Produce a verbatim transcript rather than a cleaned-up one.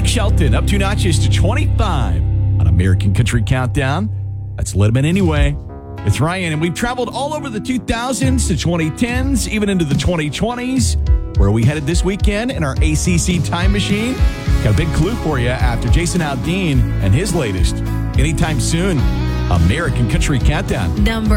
Blake Shelton up two notches to twenty-five on American Country Countdown. That's Letterman anyway. It's Ryan, and we've traveled all over the two thousands to twenty tens, even into the twenty twenties. Where are we headed this weekend in our A C C time machine? Got a big clue for you after Jason Aldean and his latest. Anytime soon, American Country Countdown. Number